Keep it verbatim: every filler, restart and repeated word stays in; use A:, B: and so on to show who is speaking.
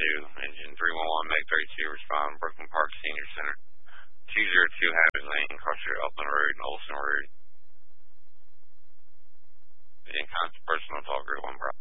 A: two, engine three one one, Meg thirty-two, respond, Brooklyn Park Senior Center, two zero two Happy Lane, Crusher, Upland Road, and Olson Road. In constant personal talk group, one, bro.